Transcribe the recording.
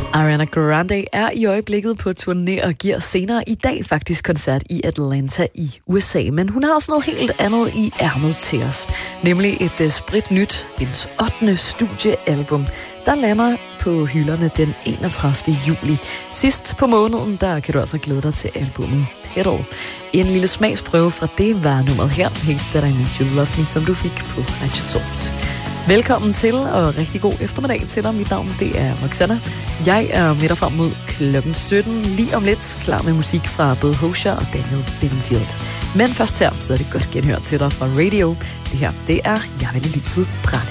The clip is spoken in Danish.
Ariana Grande er i øjeblikket på turné og giver senere i dag faktisk koncert i Atlanta i USA. Men hun har også noget helt andet i ærmet til os. Nemlig et spritnyt, hendes 8. studiealbum, der lander på hylderne den 31. juli. Sidst på måneden, der kan du altså glæde dig til albumet Pedal. En lille smagsprøve fra det var nummeret her, Hate That I Need You Love Me, som du fik på Radio Soft. Velkommen til, og rigtig god eftermiddag til dig. Mit navn, det er Roxanna. Jeg er med dig frem mod klokken 17, lige om lidt, klar med musik fra både Hosher og Daniel Bedingfield. Men først her, så er det godt genhør til dig fra Radio. Det her, det er Jeg vil i lyset brænde.